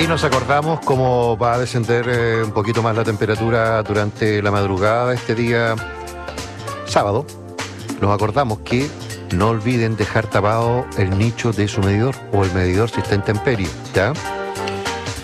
Y nos acordamos cómo va a descender un poquito más la temperatura durante la madrugada de este día sábado. Nos acordamos que no olviden dejar tapado el nicho de su medidor o el medidor si está en intemperie, ¿ya?